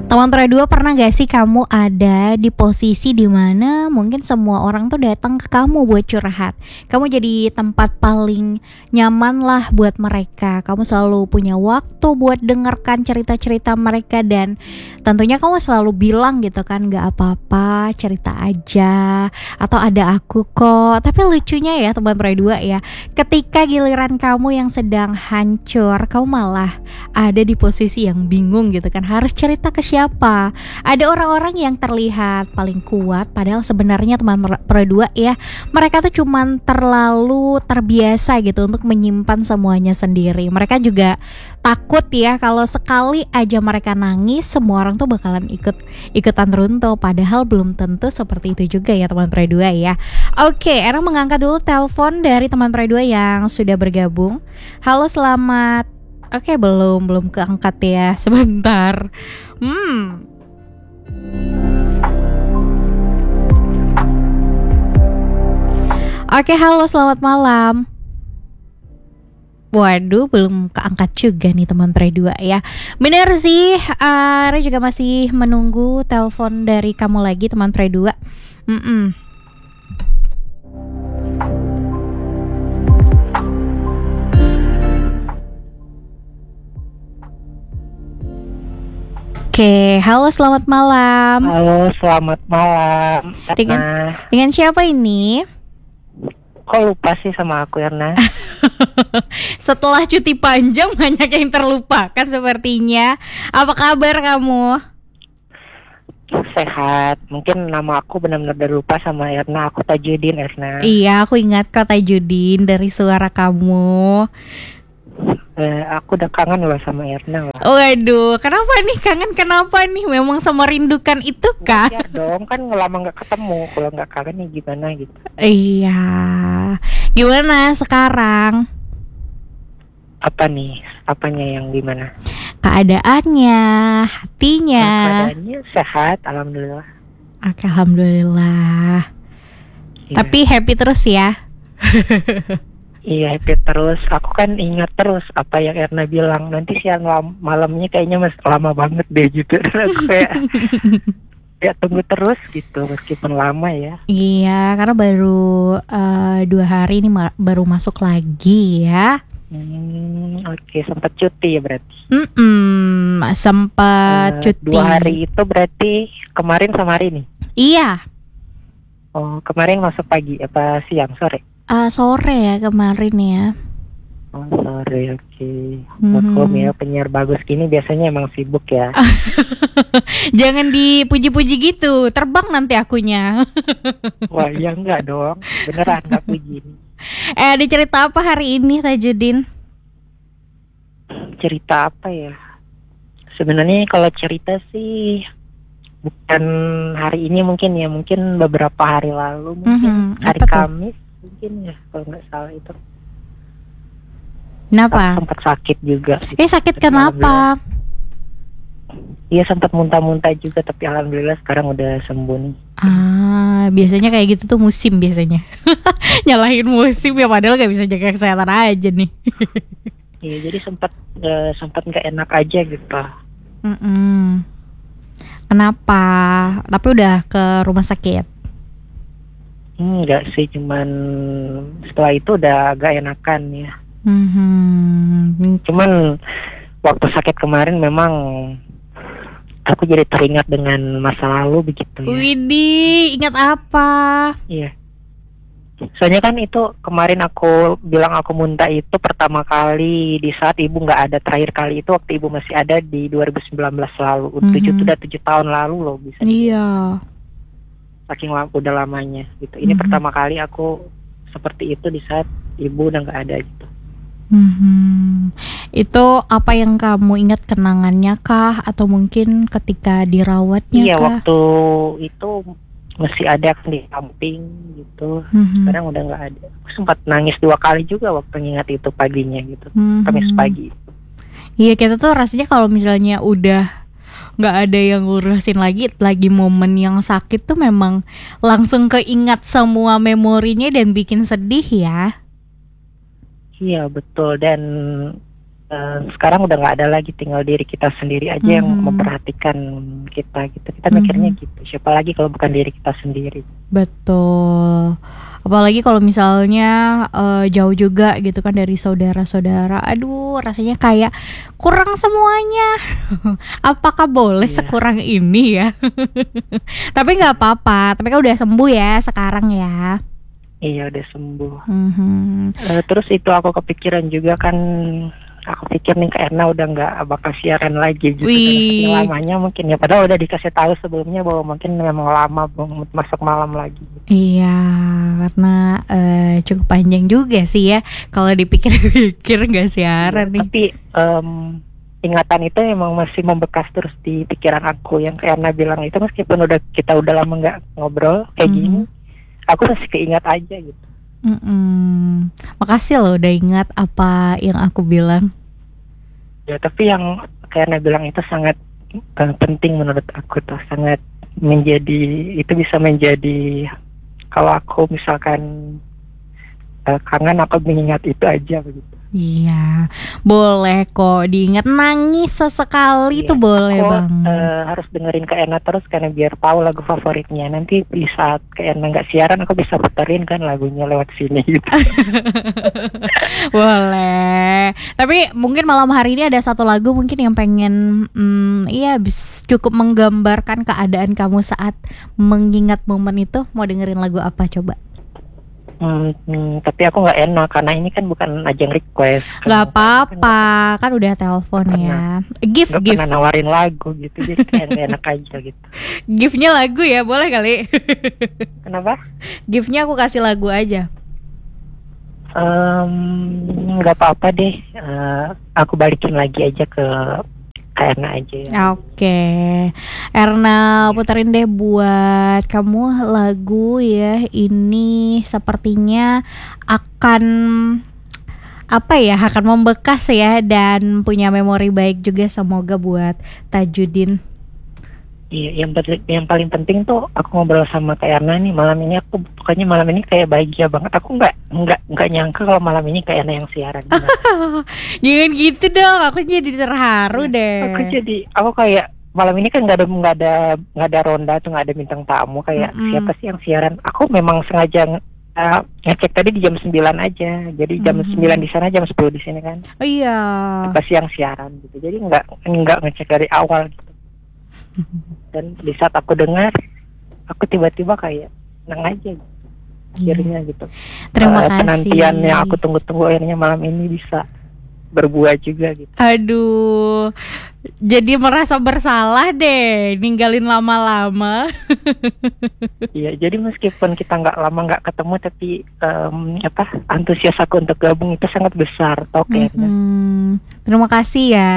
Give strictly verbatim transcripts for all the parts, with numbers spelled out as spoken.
Teman Pro dua, pernah gak sih kamu ada di posisi dimana mungkin semua orang tuh datang ke kamu buat curhat? Kamu jadi tempat paling nyaman lah buat mereka. Kamu selalu punya waktu buat dengarkan cerita-cerita mereka. Dan tentunya kamu selalu bilang gitu kan, gak apa-apa, cerita aja, atau ada aku kok. Tapi lucunya ya teman Pro dua ya, ketika giliran kamu yang sedang hancur, kamu malah ada di posisi yang bingung gitu kan, harus cerita ke siapa. Ada orang-orang yang terlihat paling kuat, padahal sebenarnya teman Pro dua ya, mereka tuh cuman terlalu terbiasa gitu untuk menyimpan semuanya sendiri. Mereka juga takut ya kalau sekali aja mereka nangis, semua orang tuh bakalan ikut ikutan runtuh. Padahal belum tentu seperti itu juga ya teman Pro dua ya. Oke, Erang mengangkat dulu telepon dari teman Pro dua yang sudah bergabung. Halo, selamat. Oke, belum belum keangkat ya. Sebentar. Hmm. Oke, halo, selamat malam. Waduh, belum keangkat juga nih teman Pro dua ya. Bener sih, uh, Re juga masih menunggu telepon dari kamu lagi teman Pro dua. Mm-mm. Oke, halo, selamat malam. Halo, selamat malam. Dengan dengan siapa ini? Kok lupa sih sama aku, Erna? Setelah cuti panjang banyak yang terlupakan sepertinya. Apa kabar kamu? Sehat. Mungkin nama aku benar-benar udah lupa sama Erna. Aku Tajudin, Erna. Iya, aku ingat kok Tajudin dari suara kamu. Eh, aku udah kangen loh sama Erna loh. Waduh, kenapa nih kangen? Kenapa nih? Memang semerindukan itu kah? Wajar dong, kan lama nggak ketemu. Kalau nggak kangen nih gimana gitu. Iya. Gimana sekarang? Apa nih? Apanya yang gimana? Keadaannya, hatinya. Keadaannya sehat, alhamdulillah. Oke, alhamdulillah. Iya. Tapi happy terus ya. Iya, happy terus. Aku kan ingat terus apa yang Erna bilang. Nanti siang lam- malamnya kayaknya masih lama banget deh gitu. Dan aku kayak ya tunggu terus gitu meskipun lama ya. Iya, karena baru uh, dua hari ini ma- baru masuk lagi ya. Hmm, oke, okay. Sempat cuti ya berarti. Mm sempat uh, cuti. Dua hari itu berarti kemarin sama hari ini. Iya. Oh, kemarin masuk pagi apa siang sore? Uh, sore ya kemarin ya. Oh, sore, oke. Okay. Hmm. Maklum ya, penyiar bagus gini biasanya emang sibuk ya. Jangan dipuji-puji gitu, terbang nanti akunya. Wah, ya enggak dong, beneran enggak puji. Eh, ada cerita apa hari ini Tajudin? Cerita apa ya? Sebenarnya kalau cerita sih bukan hari ini mungkin ya, mungkin beberapa hari lalu, mungkin mm-hmm. hari Kamis. Mungkin ya kalau nggak salah itu. Kenapa? Sempat sakit juga. Eh sakit kenapa? Iya sempat muntah-muntah juga, tapi alhamdulillah sekarang udah sembuh nih. Ah, biasanya kayak gitu tuh musim biasanya. Nyalahin musim ya, padahal nggak bisa jaga kesehatan aja nih. Iya, jadi sempat uh, sempat nggak enak aja gitu. Mm-mm. Kenapa? Tapi udah ke rumah sakit? Enggak sih, cuman setelah itu udah agak enakan ya. Mm-hmm. Cuman waktu sakit kemarin memang aku jadi teringat dengan masa lalu begitu ya. Widih, ingat apa? Iya. Soalnya kan itu kemarin aku bilang aku muntah itu pertama kali di saat ibu nggak ada. Terakhir kali itu waktu ibu masih ada di dua ribu sembilan belas lalu. Mm-hmm. Tujuh, udah tujuh tahun lalu loh bisa. Iya. Saking lama, udah lamanya gitu. Ini mm-hmm. pertama kali aku seperti itu di saat ibu udah nggak ada gitu. Mm-hmm. Itu apa yang kamu ingat, kenangannya kah? Atau mungkin ketika dirawatnya iya, kah? Iya, waktu itu masih ada kan di samping gitu. Mm-hmm. Sekarang udah nggak ada. Aku sempat nangis dua kali juga waktu ngingat itu paginya gitu. Mm-hmm. Kamis pagi. Iya, kita tuh rasanya kalau misalnya udah nggak ada yang ngurusin lagi, lagi momen yang sakit tuh memang langsung keingat semua memorinya dan bikin sedih ya. Iya betul, dan uh, sekarang udah nggak ada lagi, tinggal diri kita sendiri aja mm-hmm. yang memperhatikan kita gitu. Kita mm-hmm. mikirnya gitu, siapa lagi kalau bukan diri kita sendiri. Betul. Apalagi kalau misalnya uh, jauh juga gitu kan dari saudara-saudara. Aduh, rasanya kayak kurang semuanya. Apakah boleh yeah. sekurang ini ya? Tapi nggak apa-apa. Tapi kan udah sembuh ya sekarang ya. Iya, udah sembuh. Mm-hmm. Uh, terus itu aku kepikiran juga kan. Aku pikir nih Kak Erna udah nggak bakal siaran lagi gitu. Kan lamanya mungkin ya, padahal udah dikasih tahu sebelumnya bahwa mungkin memang lama masuk malam lagi gitu. Iya, karena uh, cukup panjang juga sih ya kalau dipikir-pikir nggak siaran ya, nih. Tapi um, ingatan itu emang masih membekas terus di pikiran aku. Yang Kak Erna bilang itu meskipun udah kita udah lama nggak ngobrol kayak mm-hmm. gini, aku masih keingat aja gitu. Mm-mm. Makasih loh udah ingat apa yang aku bilang. Ya, tapi yang karena bilang itu sangat uh, penting menurut aku tuh, sangat menjadi, itu bisa menjadi kalau aku misalkan uh, kangen, aku mengingat itu aja begitu. Iya, boleh kok diingat, nangis sesekali iya, tuh boleh aku, banget. Uh, harus dengerin Kak Erna terus karena biar tahu lagu favoritnya. Nanti di saat Kak Erna nggak siaran, aku bisa puterin kan lagunya lewat sini gitu. Boleh. Tapi mungkin malam hari ini ada satu lagu mungkin yang pengen, hmm, iya bis, cukup menggambarkan keadaan kamu saat mengingat momen itu. Mau dengerin lagu apa coba? Hmm, hmm, tapi aku nggak enak karena ini kan bukan ajang request. Nggak apa-apa, kan udah telepon ya. Gift, gak gift. Pernah nawarin lagu gitu, jadi kayak enak aja gitu. Giftnya lagu ya, boleh kali. Kenapa? Giftnya aku kasih lagu aja. Um, nggak apa-apa deh. Uh, aku balikin lagi aja ke Kak Erna aja ya. Oke, okay. Erna puterin deh buat kamu lagu ya. Ini sepertinya akan apa ya, akan membekas ya dan punya memori baik juga, semoga buat Tajudin. Iya, yang yang paling penting tuh aku ngobrol sama Kak Erna nih malam ini. Aku pokoknya malam ini kayak bahagia banget. Aku nggak nggak nggak nyangka kalau malam ini Kak Erna yang siaran. Jangan gitu dong, aku jadi terharu ya, deh. Aku jadi, aku kayak malam ini kan nggak ada nggak ada nggak ada ronda tuh, nggak ada bintang tamu kayak mm-hmm. siapa sih yang siaran. Aku memang sengaja uh, ngecek tadi di jam sembilan aja. Jadi jam mm-hmm. sembilan di sana, jam sepuluh di sini kan. Oh iya. Pas yang siaran gitu. Jadi nggak nggak ngecek dari awal gitu. Dan di saat aku dengar, aku tiba-tiba kayak senang aja gitu. Akhirnya gitu. Terima uh, kasih. Penantian yang aku tunggu-tunggu akhirnya malam ini bisa berbuah juga gitu. Aduh, jadi merasa bersalah deh ninggalin lama-lama. Iya, jadi meskipun kita nggak lama nggak ketemu, tapi um, apa antusias aku untuk gabung itu sangat besar, tau kayaknya. Mm-hmm. Terima kasih ya.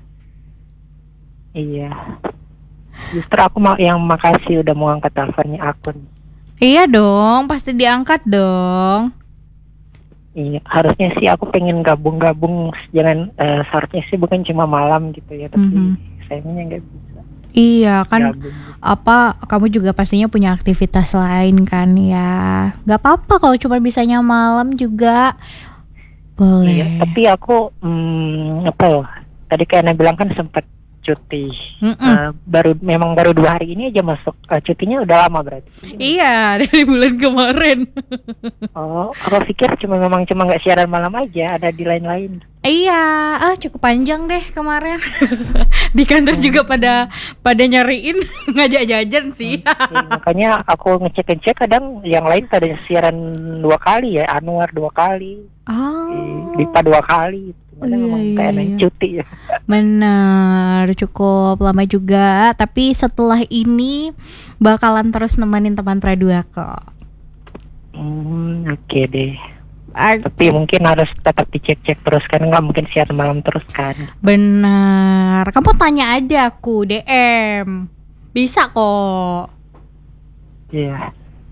Iya. Justru aku mau yang makasih udah mau angkat teleponnya aku. Iya dong, pasti diangkat dong. Iya, harusnya sih aku pengen gabung-gabung, jangan uh, seharusnya sih bukan cuma malam gitu ya, tapi mm-hmm. sayangnya nggak bisa. Iya kan, gabung. Apa kamu juga pastinya punya aktivitas lain kan ya. Gak apa-apa kalau cuma bisanya malam juga boleh. Iya, tapi aku hmm, apa ya? Tadi kayak Ana bilang kan sempat cuti, uh, baru memang baru dua hari ini aja masuk, uh, cutinya udah lama berarti. Iya, dari bulan kemarin. Oh, aku pikir cuma memang cuma nggak siaran malam aja, ada di lain-lain. Iya, ah cukup panjang deh kemarin. Di kantor hmm. juga pada pada nyariin ngajak jajan sih. Hmm, makanya aku ngecek-ngecek kadang yang lain pada siaran dua kali ya, Anwar dua kali, oh. Dipa dua kali. Mana iya, memang iya, kayak iya. cuti ya. Benar, cukup lama juga. Tapi setelah ini bakalan terus nemenin teman Pradua kok. Hmm, oke okay deh. Okay. Tapi mungkin harus tetap dicek-cek terus kan, nggak mungkin siaran malam terus kan. Benar. Kamu tanya aja aku D M. Bisa kok. Iya.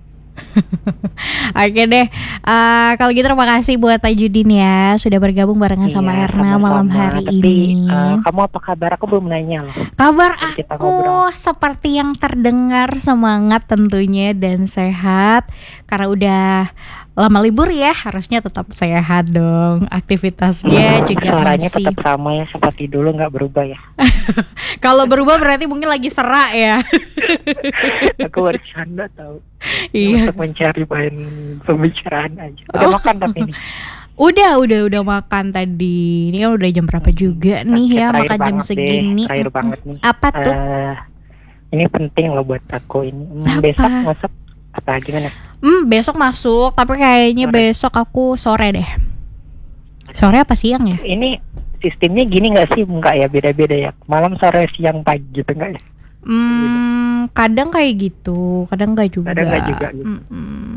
Oke deh, uh, kalau gitu terima kasih buat Tajudin ya sudah bergabung barengan sama Iya, Erna sama-sama. malam hari Tapi, ini. eh, kamu apa kabar? Aku belum nanya loh. Kabar Kita aku ngobrol. seperti yang terdengar semangat tentunya dan sehat karena udah lama libur ya, harusnya tetap sehat dong. Aktivitasnya juga Suaranya masih. tetap sama ya, seperti dulu nggak berubah ya. Kalau berubah berarti mungkin lagi serak ya. Aku bercanda tahu. Iya. Untuk mencari bahan pembicaraan aja. Udah Oh. makan tapi nih. Udah, udah, udah makan tadi. Ini kan udah jam berapa juga nih ya, Terakhir makan jam banget deh, segini. Terakhir Mm-mm. banget nih. Apa tuh? Eh, ini penting loh buat aku ini. Hmm, Apa? Besok masak apa gimana? Hmm, besok masuk, tapi kayaknya Sore. besok aku sore deh. Sore apa siang ya? Ini sistemnya gini nggak sih? Enggak ya, beda-beda ya. Malam, sore, siang, pagi gitu enggak ya? Hmm, kadang kayak gitu, kadang nggak juga. Kadang nggak juga gitu. Mm-mm.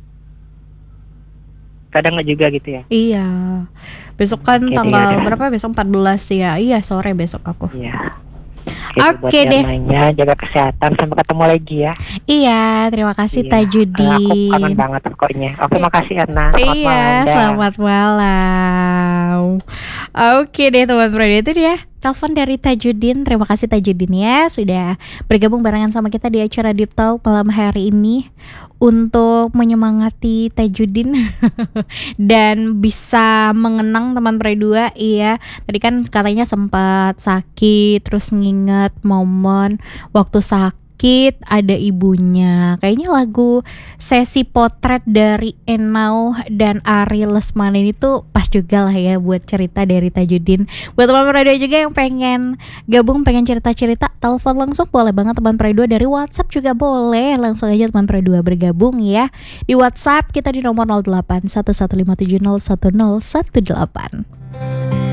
Kadang nggak juga gitu ya. Iya. Besok kan Oke deh, tanggal yaudah. berapa? Besok empat belas ya. Iya, sore besok aku. Iya. Oke buat deh. yang nanya, jaga kesehatan, sampai ketemu lagi ya. Iya, terima kasih Iya. Tajudin. Eh, aku kangen banget pokoknya. Oke, makasih Erna. Selamat Iya, malam. dah. selamat malam. Oke deh teman-teman, itu dia telepon dari Tajudin. Terima kasih Tajudin ya sudah bergabung barengan sama kita di acara Deep Talk malam hari ini untuk menyemangati Tajudin dan bisa mengenang teman berdua. Iya, tadi kan katanya sempat sakit, terus nginget momen waktu sakit ada ibunya. Kayaknya lagu Sesi Potret dari Enau dan Ari Lesmana ini tuh pas juga lah ya buat cerita dari Tajudin. Buat teman radio juga yang pengen gabung, pengen cerita-cerita, telepon langsung boleh banget teman radio, dari WhatsApp juga boleh. Langsung aja teman radio bergabung ya. Di WhatsApp kita di nomor nol delapan satu satu lima tujuh nol satu nol satu delapan.